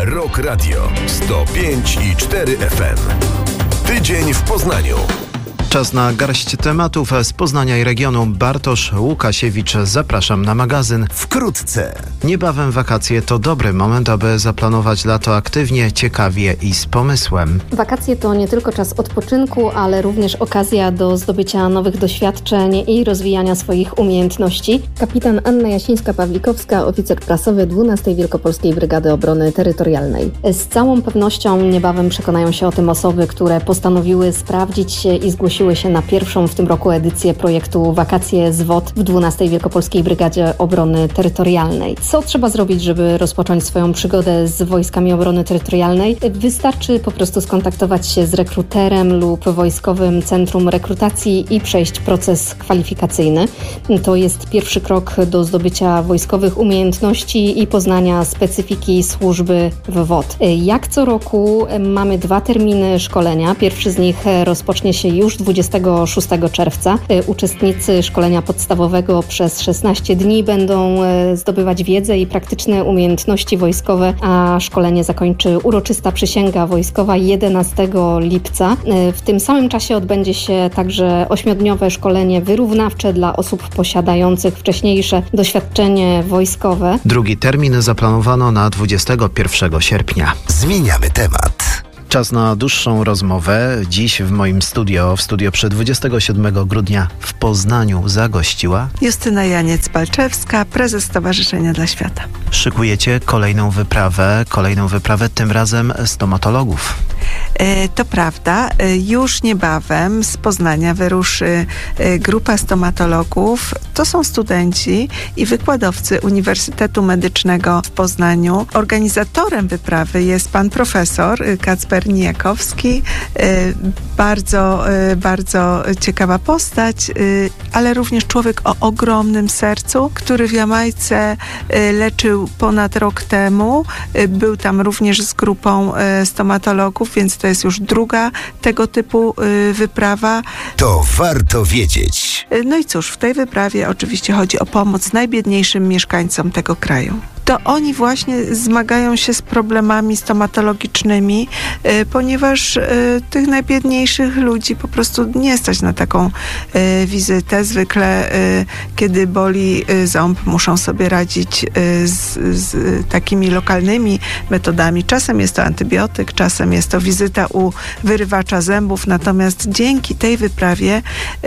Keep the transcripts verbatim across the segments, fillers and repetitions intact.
Rock Radio sto pięć i cztery F M. Tydzień w Poznaniu. Czas na garść tematów z Poznania i regionu. Bartosz Łukasiewicz, zapraszam na magazyn Wkrótce. Niebawem wakacje to dobry moment, aby zaplanować lato aktywnie, ciekawie i z pomysłem. Wakacje to nie tylko czas odpoczynku, ale również okazja do zdobycia nowych doświadczeń i rozwijania swoich umiejętności. Kapitan Anna Jasińska-Pawlikowska, oficer prasowy dwunastej Wielkopolskiej Brygady Obrony Terytorialnej. Z całą pewnością niebawem przekonają się o tym osoby, które postanowiły sprawdzić się i zgłosiły się na pierwszą w tym roku edycję projektu Wakacje z W O T w dwunastej Wielkopolskiej Brygadzie Obrony Terytorialnej. Co trzeba zrobić, żeby rozpocząć swoją przygodę z Wojskami Obrony Terytorialnej? Wystarczy po prostu skontaktować się z rekruterem lub Wojskowym Centrum Rekrutacji i przejść proces kwalifikacyjny. To jest pierwszy krok do zdobycia wojskowych umiejętności i poznania specyfiki służby w W O T. Jak co roku mamy dwa terminy szkolenia. Pierwszy z nich rozpocznie się już dwudziestego szóstego czerwca. Uczestnicy szkolenia podstawowego przez szesnaście dni będą zdobywać wiedzę i praktyczne umiejętności wojskowe, a szkolenie zakończy uroczysta przysięga wojskowa jedenastego lipca. W tym samym czasie odbędzie się także ośmiodniowe szkolenie wyrównawcze dla osób posiadających wcześniejsze doświadczenie wojskowe. Drugi termin zaplanowano na dwudziestego pierwszego sierpnia. Zmieniamy temat. Czas na dłuższą rozmowę. Dziś w moim studio, w studio przy dwudziestego siódmego grudnia w Poznaniu zagościła Justyna Janiec-Balczewska, prezes Stowarzyszenia dla Świata. Szykujecie kolejną wyprawę, kolejną wyprawę, tym razem stomatologów. E, to prawda. E, już niebawem z Poznania wyruszy e, grupa stomatologów. To są studenci i wykładowcy Uniwersytetu Medycznego w Poznaniu. Organizatorem wyprawy jest pan profesor Kacper Nijakowski. E, bardzo, e, bardzo ciekawa postać, e, ale również człowiek o ogromnym sercu, który w Jamajce e, leczył ponad rok temu. E, był tam również z grupą e, stomatologów, więc to jest już druga tego typu y, wyprawa. To warto wiedzieć. Y, no i cóż, w tej wyprawie oczywiście chodzi o pomoc najbiedniejszym mieszkańcom tego kraju. To oni właśnie zmagają się z problemami stomatologicznymi, y, ponieważ y, tych najbiedniejszych ludzi po prostu nie stać na taką y, wizytę. Zwykle, y, kiedy boli y, ząb, muszą sobie radzić y, z, z y, takimi lokalnymi metodami. Czasem jest to antybiotyk, czasem jest to wizyta u wyrywacza zębów. Natomiast dzięki tej wyprawie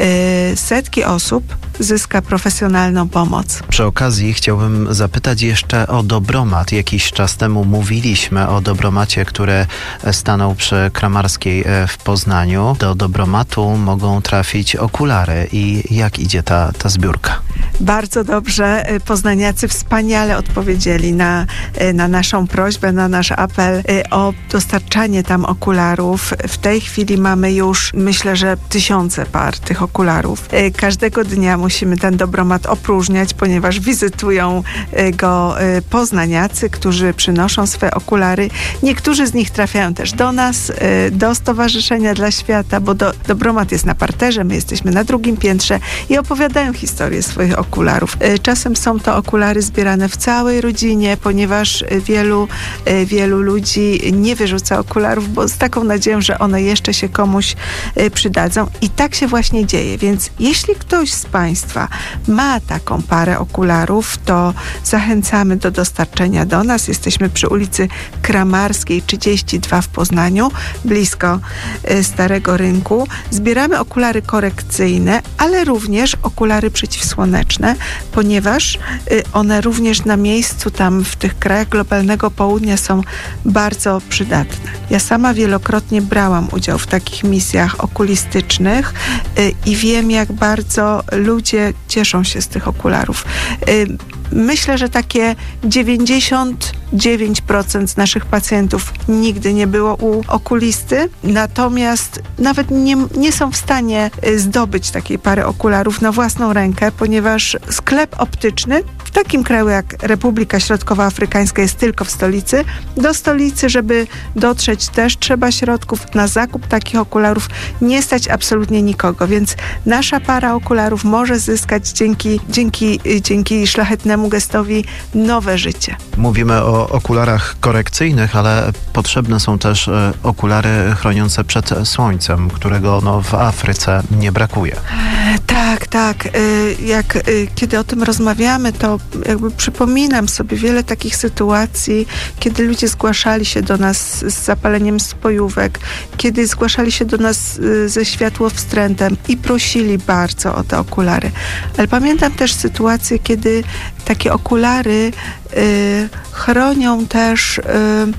y, setki osób zyska profesjonalną pomoc. Przy okazji chciałbym zapytać jeszcze o dobromat. Jakiś czas temu mówiliśmy o dobromacie, który stanął przy Kramarskiej w Poznaniu. Do dobromatu mogą trafić okulary. I jak idzie ta, ta zbiórka? Bardzo dobrze. Poznaniacy wspaniale odpowiedzieli na, na naszą prośbę, na nasz apel o dostarczanie tam okularów. W tej chwili mamy już, myślę, że tysiące par tych okularów. Każdego dnia musimy ten dobromat opróżniać, ponieważ wizytują go poznaniacy, którzy przynoszą swe okulary. Niektórzy z nich trafiają też do nas, do Stowarzyszenia dla Świata, bo do, dobromat jest na parterze, my jesteśmy na drugim piętrze i opowiadają historię swoich okularów. Czasem są to okulary zbierane w całej rodzinie, ponieważ wielu, wielu ludzi nie wyrzuca okularów, bo z taką nadzieją, że one jeszcze się komuś przydadzą. I tak się właśnie dzieje. Więc jeśli ktoś z Państwa ma taką parę okularów, to zachęcamy do dostarczenia do nas. Jesteśmy przy ulicy Kramarskiej trzydzieści dwa w Poznaniu, blisko Starego Rynku. Zbieramy okulary korekcyjne, ale również okulary przeciwsłoneczne, ponieważ one również na miejscu tam w tych krajach globalnego południa są bardzo przydatne. Ja sama wielokrotnie brałam udział w takich misjach okulistycznych i wiem, jak bardzo ludzie cieszą się z tych okularów. Myślę, że takie dziewięćdziesiąt dziewięć procent naszych pacjentów nigdy nie było u okulisty, natomiast nawet nie, nie są w stanie zdobyć takiej pary okularów na własną rękę, ponieważ sklep optyczny takim kraju jak Republika Środkowoafrykańska jest tylko w stolicy, do stolicy, żeby dotrzeć też trzeba środków. Na zakup takich okularów nie stać absolutnie nikogo, więc nasza para okularów może zyskać dzięki, dzięki, dzięki szlachetnemu gestowi nowe życie. Mówimy o okularach korekcyjnych, ale potrzebne są też okulary chroniące przed słońcem, którego no, w Afryce nie brakuje. Tak, tak. Jak kiedy o tym rozmawiamy, to jakby przypominam sobie wiele takich sytuacji, kiedy ludzie zgłaszali się do nas z zapaleniem spojówek, kiedy zgłaszali się do nas ze światłowstrętem i prosili bardzo o te okulary. Ale pamiętam też sytuację, kiedy takie okulary y, chronią też y,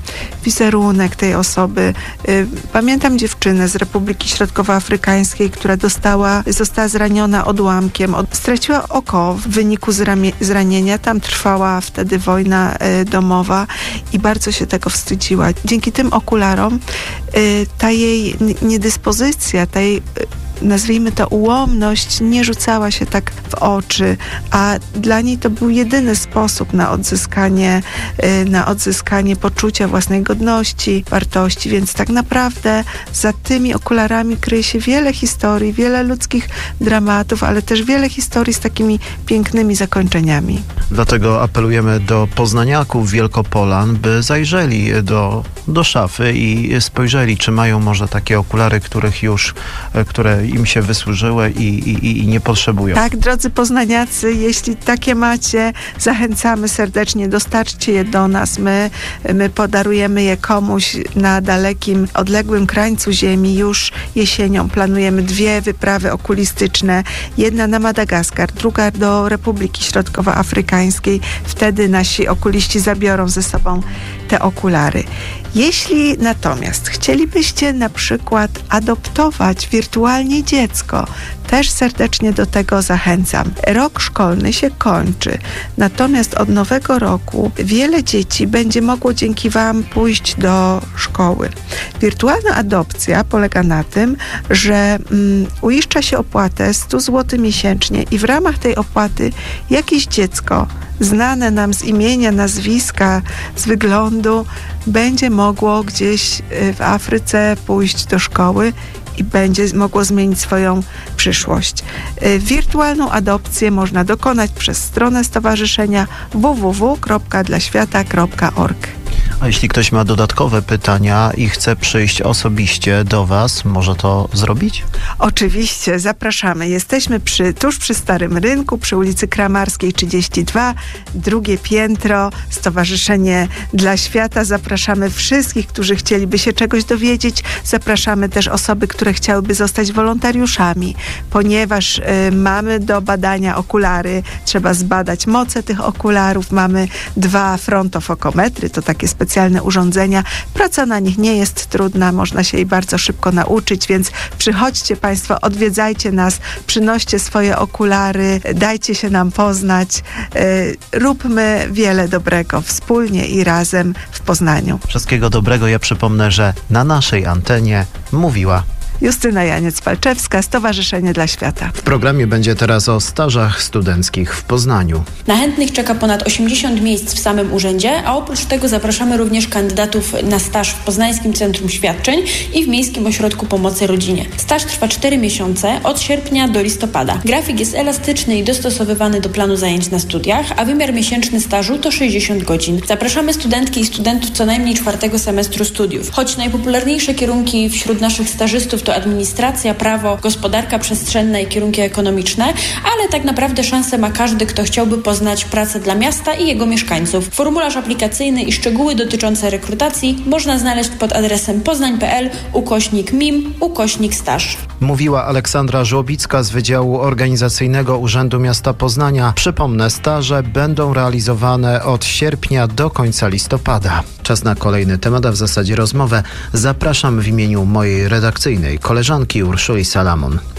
wizerunek tej osoby. Y, pamiętam dziewczynę z Republiki Środkowoafrykańskiej, która dostała, została zraniona odłamkiem, od, straciła oko w wyniku zramie, zranienia. Tam trwała wtedy wojna y, domowa i bardzo się tego wstydziła. Dzięki tym okularom y, ta jej niedyspozycja, ta jej y, nazwijmy to ułomność, nie rzucała się tak w oczy, a dla niej to był jedyny sposób na odzyskanie, na odzyskanie poczucia własnej godności, wartości, więc tak naprawdę za tymi okularami kryje się wiele historii, wiele ludzkich dramatów, ale też wiele historii z takimi pięknymi zakończeniami. Dlatego apelujemy do poznaniaków Wielkopolan, by zajrzeli do, do szafy i spojrzeli, czy mają może takie okulary, których już, które im się wysłużyły i, i, i nie potrzebują. Tak, drodzy poznaniacy, jeśli takie macie, zachęcamy serdecznie, dostarczcie je do nas. My, my podarujemy je komuś na dalekim, odległym krańcu ziemi. Już jesienią planujemy dwie wyprawy okulistyczne. Jedna na Madagaskar, druga do Republiki Środkowoafrykańskiej. Wtedy nasi okuliści zabiorą ze sobą te okulary. Jeśli natomiast chcielibyście na przykład adoptować wirtualnie dziecko, też serdecznie do tego zachęcam. Rok szkolny się kończy, natomiast od nowego roku wiele dzieci będzie mogło dzięki Wam pójść do szkoły. Wirtualna adopcja polega na tym, że um, uiszcza się opłatę sto złotych miesięcznie i w ramach tej opłaty jakieś dziecko znane nam z imienia, nazwiska, z wyglądu będzie mogło gdzieś w Afryce pójść do szkoły i będzie mogło zmienić swoją przyszłość. Wirtualną adopcję można dokonać przez stronę stowarzyszenia w w w kropka dla świata kropka org. A jeśli ktoś ma dodatkowe pytania i chce przyjść osobiście do Was, może to zrobić? Oczywiście, zapraszamy. Jesteśmy przy, tuż przy Starym Rynku, przy ulicy Kramarskiej trzydzieści dwa, drugie piętro, Stowarzyszenie dla Świata. Zapraszamy wszystkich, którzy chcieliby się czegoś dowiedzieć. Zapraszamy też osoby, które chciałyby zostać wolontariuszami, ponieważ y, mamy do badania okulary. Trzeba zbadać moce tych okularów. Mamy dwa frontofokometry, to takie specjalne urządzenia. Praca na nich nie jest trudna, można się jej bardzo szybko nauczyć, więc przychodźcie Państwo, odwiedzajcie nas, przynoście swoje okulary, dajcie się nam poznać, yy, róbmy wiele dobrego wspólnie i razem w Poznaniu. Wszystkiego dobrego. Ja przypomnę, że na naszej antenie mówiła Justyna Janiec-Palczewska, Stowarzyszenie dla Świata. W programie będzie teraz o stażach studenckich w Poznaniu. Na chętnych czeka ponad osiemdziesiąt miejsc w samym urzędzie, a oprócz tego zapraszamy również kandydatów na staż w Poznańskim Centrum Świadczeń i w Miejskim Ośrodku Pomocy Rodzinie. Staż trwa cztery miesiące, od sierpnia do listopada. Grafik jest elastyczny i dostosowywany do planu zajęć na studiach, a wymiar miesięczny stażu to sześćdziesiąt godzin. Zapraszamy studentki i studentów co najmniej czwartego semestru studiów. Choć najpopularniejsze kierunki wśród naszych stażystów to administracja, prawo, gospodarka przestrzenna i kierunki ekonomiczne, ale tak naprawdę szansę ma każdy, kto chciałby poznać pracę dla miasta i jego mieszkańców. Formularz aplikacyjny i szczegóły dotyczące rekrutacji można znaleźć pod adresem poznań.pl ukośnik mim ukośnik staż. Mówiła Aleksandra Żłobicka z Wydziału Organizacyjnego Urzędu Miasta Poznania. Przypomnę, staże będą realizowane od sierpnia do końca listopada. Czas na kolejny temat, a w zasadzie rozmowę. Zapraszam w imieniu mojej redakcyjnej koleżanki Urszuli Salamon.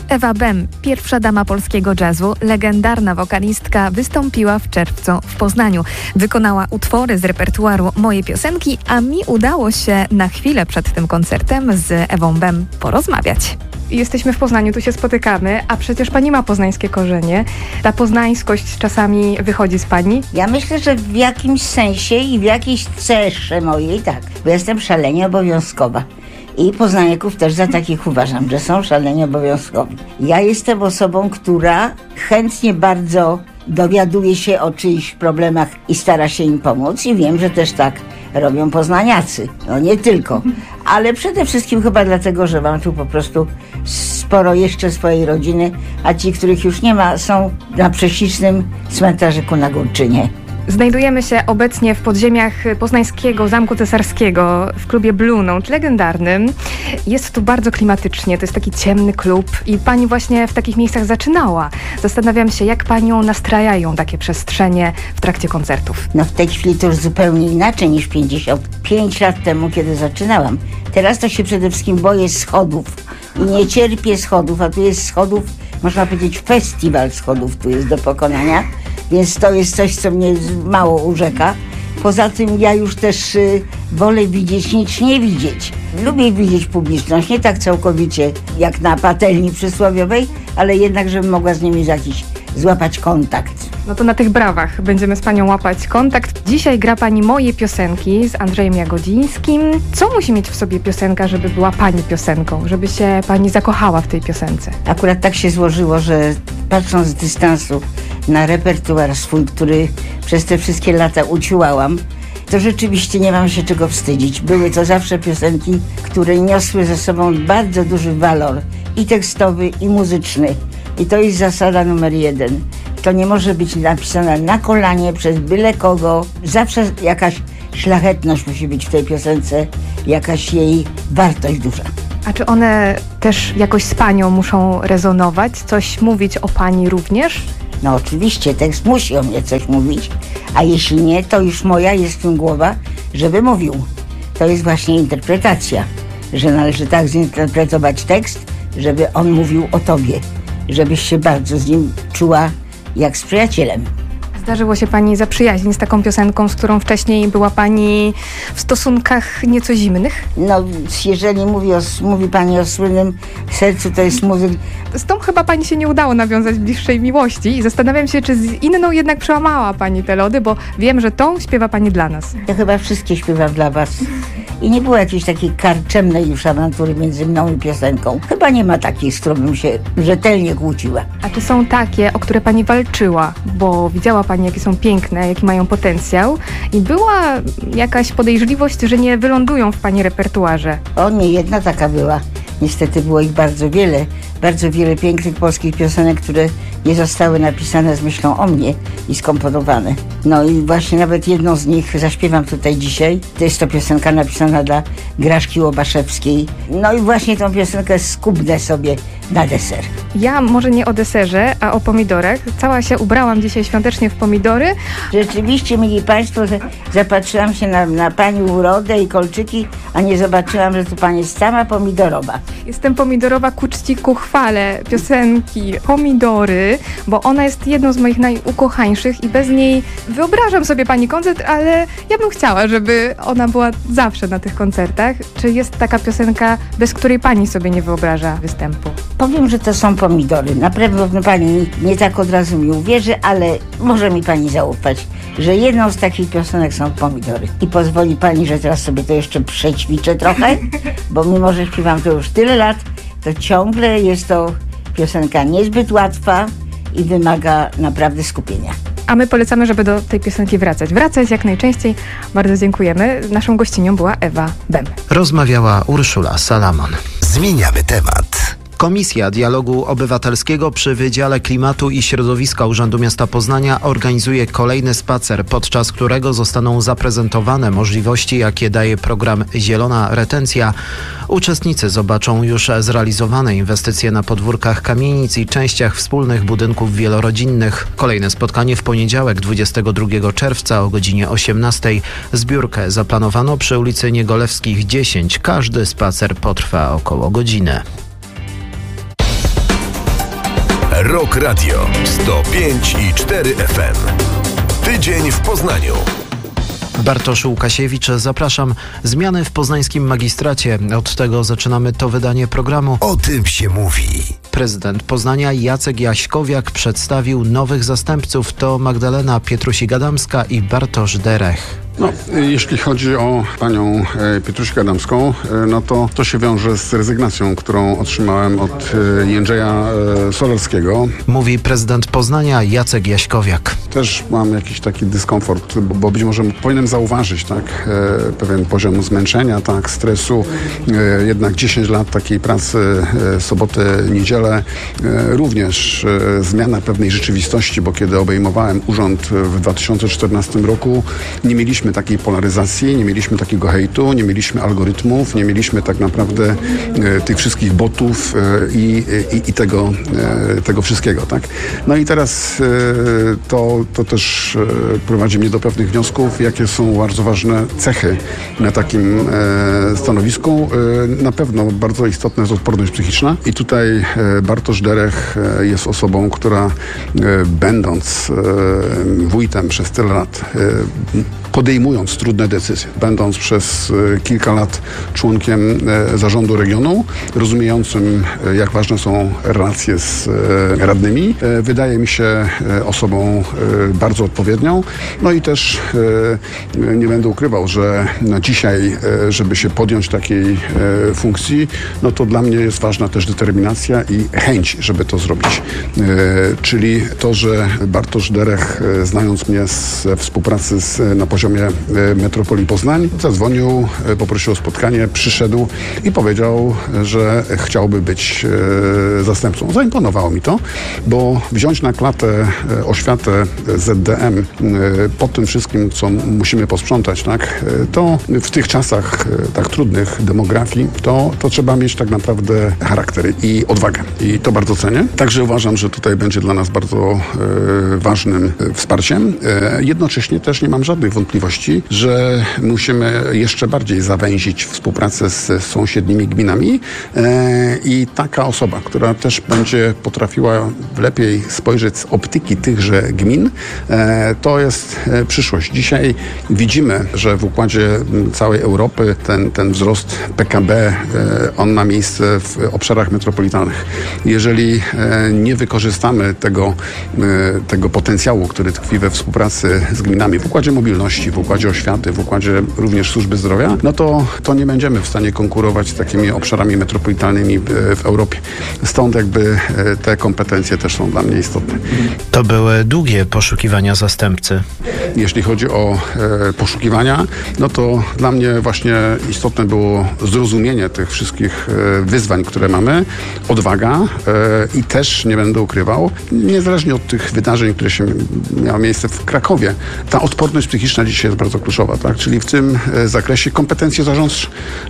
Ewa Bem, pierwsza dama polskiego jazzu, legendarna wokalistka, wystąpiła w czerwcu w Poznaniu. Wykonała utwory z repertuaru Moje piosenki, a mi udało się na chwilę przed tym koncertem z Ewą Bem porozmawiać. Jesteśmy w Poznaniu, tu się spotykamy, a przecież pani ma poznańskie korzenie. Ta poznańskość czasami wychodzi z pani? Ja myślę, że w jakimś sensie i w jakiejś cesze mojej tak, bo jestem szalenie obowiązkowa. I poznaniaków też za takich uważam, że są szalenie obowiązkowi. Ja jestem osobą, która chętnie bardzo dowiaduje się o czyichś problemach i stara się im pomóc i wiem, że też tak robią poznaniacy. No nie tylko, ale przede wszystkim chyba dlatego, że mam tu po prostu sporo jeszcze swojej rodziny, a ci, których już nie ma, są na prześlicznym cmentarzyku na Górczynie. Znajdujemy się obecnie w podziemiach poznańskiego Zamku Cesarskiego w klubie Blue Note, legendarnym. Jest tu bardzo klimatycznie, to jest taki ciemny klub i pani właśnie w takich miejscach zaczynała. Zastanawiam się, jak panią nastrajają takie przestrzenie w trakcie koncertów. No w tej chwili to już zupełnie inaczej niż pięćdziesiąt pięć lat temu, kiedy zaczynałam. Teraz to się przede wszystkim boję schodów i nie cierpię schodów, a tu jest schodów, można powiedzieć festiwal schodów tu jest do pokonania. Więc to jest coś, co mnie mało urzeka. Poza tym ja już też y, wolę widzieć niż nie widzieć. Lubię widzieć publiczność, nie tak całkowicie jak na patelni przysłowiowej, ale jednak, żebym mogła z nimi jakiś złapać kontakt. No to na tych brawach będziemy z panią łapać kontakt. Dzisiaj gra pani Moje piosenki z Andrzejem Jagodzińskim. Co musi mieć w sobie piosenka, żeby była pani piosenką, żeby się pani zakochała w tej piosence? Akurat tak się złożyło, że patrząc z dystansu na repertuar swój, który przez te wszystkie lata uciułałam, to rzeczywiście nie mam się czego wstydzić. Były to zawsze piosenki, które niosły ze sobą bardzo duży walor i tekstowy, i muzyczny. I to jest zasada numer jeden. To nie może być napisane na kolanie przez byle kogo. Zawsze jakaś szlachetność musi być w tej piosence, jakaś jej wartość duża. A czy one też jakoś z panią muszą rezonować? Coś mówić o pani również? No oczywiście, tekst musi o mnie coś mówić, a jeśli nie, to już moja jest w tym głowa, żeby mówił. To jest właśnie interpretacja, że należy tak zinterpretować tekst, żeby on mówił o tobie, żebyś się bardzo z nim czuła jak z przyjacielem. Zdarzyło się pani zaprzyjaźnić z taką piosenką, z którą wcześniej była pani w stosunkach nieco zimnych? No, jeżeli mówi, o, mówi pani o słynnym sercu, to jest muzyk. Z tą chyba pani się nie udało nawiązać bliższej miłości i zastanawiam się, czy z inną jednak przełamała pani te lody, bo wiem, że tą śpiewa pani dla nas. Ja chyba wszystkie śpiewam dla was. I nie było jakiejś takiej karczemnej już awantury między mną i piosenką. Chyba nie ma takiej, z którą bym się rzetelnie kłóciła. A czy są takie, o które pani walczyła? Bo widziała pani, jakie są piękne, jaki mają potencjał i była jakaś podejrzliwość, że nie wylądują w pani repertuarze? O, nie jedna taka była. Niestety było ich bardzo wiele. Bardzo wiele pięknych polskich piosenek, które nie zostały napisane z myślą o mnie i skomponowane. No i właśnie nawet jedną z nich zaśpiewam tutaj dzisiaj. To jest to piosenka napisana dla Graszki Łobaszewskiej. No i właśnie tą piosenkę skubnę sobie na deser. Ja może nie o deserze, a o pomidorach. Cała się ubrałam dzisiaj świątecznie w pomidory. Rzeczywiście, mili państwo, że zapatrzyłam się na, na pani urodę i kolczyki, a nie zobaczyłam, że to pani jest sama pomidorowa. Jestem pomidorowa ku czci, ku chwale piosenki Pomidory, bo ona jest jedną z moich najukochańszych i bez niej wyobrażam sobie pani koncert, ale ja bym chciała, żeby ona była zawsze na tych koncertach. Czy jest taka piosenka, bez której pani sobie nie wyobraża występu? Powiem, że to są pomidory. Na pewno pani nie tak od razu mi uwierzy, ale może mi pani zaufać, że jedną z takich piosenek są pomidory. I pozwoli pani, że teraz sobie to jeszcze przećwiczę trochę, bo mimo, że śpiewam to już tyle lat, to ciągle jest to piosenka niezbyt łatwa i wymaga naprawdę skupienia. A my polecamy, żeby do tej piosenki wracać. Wracać jak najczęściej. Bardzo dziękujemy. Naszą gościnią była Ewa Bem. Rozmawiała Urszula Salamon. Zmieniamy temat. Komisja Dialogu Obywatelskiego przy Wydziale Klimatu i Środowiska Urzędu Miasta Poznania organizuje kolejny spacer, podczas którego zostaną zaprezentowane możliwości, jakie daje program Zielona Retencja. Uczestnicy zobaczą już zrealizowane inwestycje na podwórkach kamienic i częściach wspólnych budynków wielorodzinnych. Kolejne spotkanie w poniedziałek, dwudziestego drugiego czerwca o godzinie osiemnastej. Zbiórkę zaplanowano przy ulicy Niegolewskich dziesięć. Każdy spacer potrwa około godziny. Rock Radio sto pięć i cztery F M. Tydzień w Poznaniu. Bartosz Łukasiewicz, zapraszam. Zmiany w poznańskim magistracie. Od tego zaczynamy to wydanie programu. O tym się mówi. Prezydent Poznania Jacek Jaśkowiak przedstawił nowych zastępców. To Magdalena Pietrusiak-Adamska i Bartosz Derech. No, jeśli chodzi o panią Pietrusiak-Adamską, no to to się wiąże z rezygnacją, którą otrzymałem od Jędrzeja Solarskiego. Mówi prezydent Poznania Jacek Jaśkowiak. Też mam jakiś taki dyskomfort, bo, bo być może powinienem zauważyć, tak, pewien poziom zmęczenia, tak, stresu. Jednak dziesięć lat takiej pracy, sobotę, niedzielę, również zmiana pewnej rzeczywistości, bo kiedy obejmowałem urząd w dwa tysiące czternastym roku, nie mieliśmy takiej polaryzacji, nie mieliśmy takiego hejtu, nie mieliśmy algorytmów, nie mieliśmy tak naprawdę e, tych wszystkich botów e, i, i, i tego, e, tego wszystkiego, tak? No i teraz e, to, to też e, prowadzi mnie do pewnych wniosków, jakie są bardzo ważne cechy na takim e, stanowisku. E, na pewno bardzo istotna jest odporność psychiczna i tutaj e, Bartosz Derech e, jest osobą, która e, będąc e, wójtem przez tyle lat, e, podejmując trudne decyzje, będąc przez kilka lat członkiem zarządu regionu, rozumiejącym, jak ważne są relacje z radnymi, wydaje mi się osobą bardzo odpowiednią. No i też nie będę ukrywał, że na dzisiaj, żeby się podjąć takiej funkcji, no to dla mnie jest ważna też determinacja i chęć, żeby to zrobić. Czyli to, że Bartosz Derech, znając mnie z współpracy z, na poziomie metropolii Poznań, zadzwonił, poprosił o spotkanie, przyszedł i powiedział, że chciałby być e, zastępcą. Zaimponowało mi to, bo wziąć na klatę e, oświatę Z D M e, po tym wszystkim, co musimy posprzątać, tak, e, to w tych czasach e, tak trudnych demografii, to, to trzeba mieć tak naprawdę charakter i odwagę. I to bardzo cenię. Także uważam, że tutaj będzie dla nas bardzo e, ważnym e, wsparciem. E, jednocześnie też nie mam żadnych wątpliwości, że musimy jeszcze bardziej zawęzić współpracę z sąsiednimi gminami e, i taka osoba, która też będzie potrafiła lepiej spojrzeć z optyki tychże gmin, e, to jest e, przyszłość. Dzisiaj widzimy, że w układzie całej Europy ten, ten wzrost P K B, e, on ma miejsce w obszarach metropolitalnych. Jeżeli e, nie wykorzystamy tego, e, tego potencjału, który tkwi we współpracy z gminami w układzie mobilności, w układzie oświaty, w układzie również służby zdrowia, no to, to nie będziemy w stanie konkurować z takimi obszarami metropolitalnymi w Europie. Stąd jakby te kompetencje też są dla mnie istotne. To były długie poszukiwania zastępcy. Jeśli chodzi o e, poszukiwania, no to dla mnie właśnie istotne było zrozumienie tych wszystkich e, wyzwań, które mamy, odwaga e, i też, nie będę ukrywał, niezależnie od tych wydarzeń, które się miały miejsce w Krakowie, ta odporność psychiczna dzisiaj jest bardzo kluczowa, tak? Czyli w tym e, zakresie kompetencje zarządcze.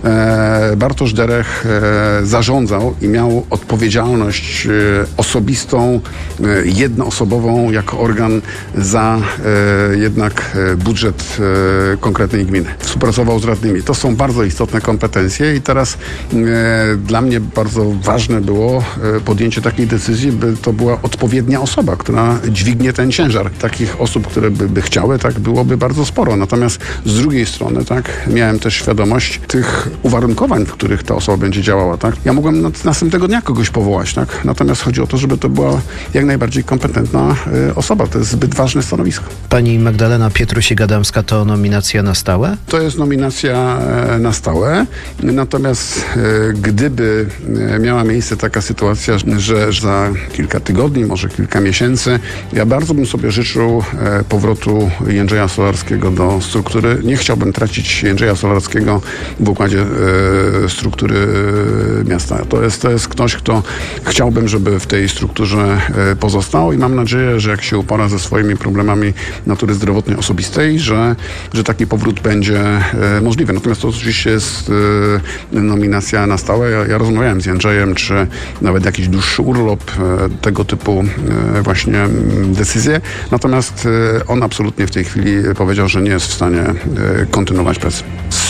E, Bartosz Derech e, zarządzał i miał odpowiedzialność e, osobistą, e, jednoosobową jako organ za e, jednak e, budżet e, konkretnej gminy. Współpracował z radnymi. To są bardzo istotne kompetencje i teraz e, dla mnie bardzo ważne było e, podjęcie takiej decyzji, by to była odpowiednia osoba, która dźwignie ten ciężar. Takich osób, które by, by chciały, tak byłoby bardzo sporo. Natomiast z drugiej strony, tak, miałem też świadomość tych uwarunkowań, w których ta osoba będzie działała, tak. Ja mogłem na, następnego dnia kogoś powołać, tak. Natomiast chodzi o to, żeby to była jak najbardziej kompetentna y, osoba. To jest zbyt ważne stanowisko. Pani Magdalena Pietrusiak-Adamska to nominacja na stałe? To jest nominacja e, na stałe. Natomiast e, gdyby e, miała miejsce taka sytuacja, że za kilka tygodni, może kilka miesięcy, ja bardzo bym sobie życzył e, powrotu Jędrzeja Solarskiego do struktury. Nie chciałbym tracić Jędrzeja Solarskiego w układzie e, struktury e, miasta. To jest, to jest ktoś, kto chciałbym, żeby w tej strukturze e, pozostał i mam nadzieję, że jak się upora ze swoimi problemami natury zdrowotnej osobistej, że, że taki powrót będzie e, możliwy. Natomiast to oczywiście jest e, nominacja na stałe. Ja, ja rozmawiałem z Jędrzejem, czy nawet jakiś dłuższy urlop, e, tego typu e, właśnie m, decyzje. Natomiast e, on absolutnie w tej chwili powiedział, że nie jest w stanie e, kontynuować pracy. Są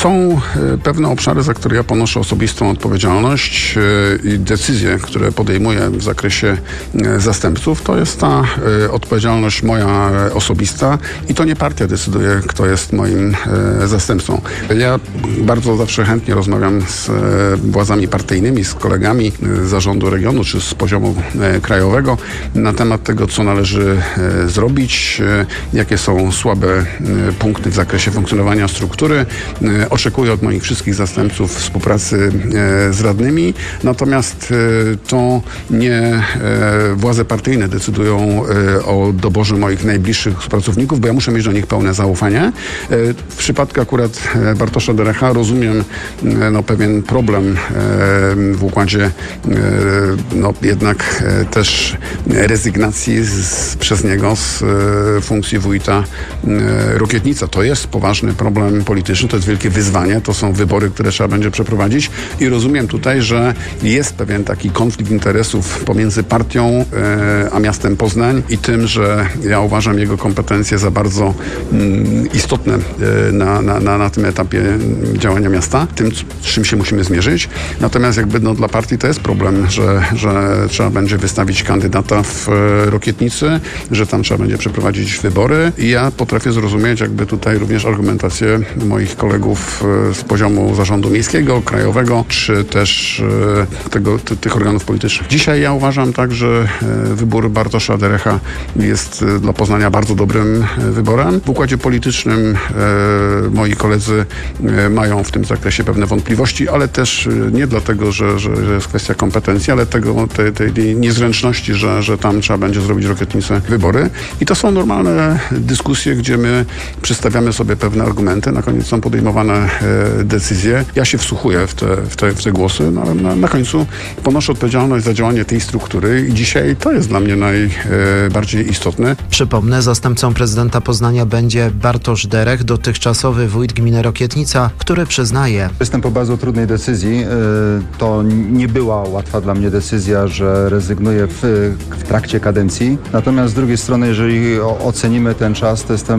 Są pewne obszary, za które ja ponoszę osobistą odpowiedzialność i decyzje, które podejmuję w zakresie zastępców. To jest ta odpowiedzialność moja osobista i to nie partia decyduje, kto jest moim zastępcą. Ja bardzo zawsze chętnie rozmawiam z władzami partyjnymi, z kolegami z zarządu regionu czy z poziomu krajowego na temat tego, co należy zrobić, jakie są słabe punkty w zakresie funkcjonowania struktury. Oczekuję od moich wszystkich zastępców współpracy z radnymi, natomiast to nie władze partyjne decydują o doborze moich najbliższych współpracowników, bo ja muszę mieć do nich pełne zaufanie. W przypadku akurat Bartosza Derecha rozumiem no, pewien problem w układzie no, jednak też rezygnacji z, przez niego z funkcji wójta Rokietnica. To jest poważny problem polityczny, to jest wielkie wyzwanie, to są wybory, które trzeba będzie przeprowadzić i rozumiem tutaj, że jest pewien taki konflikt interesów pomiędzy partią a miastem Poznań i tym, że ja uważam jego kompetencje za bardzo mm, istotne na, na, na, na tym etapie działania miasta, tym, z czym się musimy zmierzyć. Natomiast jakby no, dla partii to jest problem, że, że trzeba będzie wystawić kandydata w Rokietnicy, że tam trzeba będzie przeprowadzić wybory i ja potrafię zrozumieć jakby tutaj również argumentację moich kolegów z poziomu zarządu miejskiego, krajowego, czy też tego, ty, tych organów politycznych. Dzisiaj ja uważam tak, że wybór Bartosza Derecha jest dla Poznania bardzo dobrym wyborem. W układzie politycznym e, moi koledzy e, mają w tym zakresie pewne wątpliwości, ale też nie dlatego, że, że, że jest kwestia kompetencji, ale tego, tej, tej niezręczności, że, że tam trzeba będzie zrobić Rokietnicę wybory. I to są normalne dyskusje, gdzie my przedstawiamy sobie pewne argumenty, na koniec są podejmowane e, decyzje. Ja się wsłuchuję w te, w te, w te głosy, no, ale na, na końcu ponoszę odpowiedzialność za działanie tej struktury i dzisiaj to jest dla mnie najbardziej istotne. Przypomnę, zastępcą prezydenta Poznania będzie Bartosz Derech, dotychczasowy wójt gminy Rokietnica, który przyznaje: Jestem po bardzo trudnej decyzji. To nie była łatwa dla mnie decyzja, że rezygnuję w, w trakcie kadencji. Natomiast z drugiej strony, jeżeli ocenimy ten czas, to jestem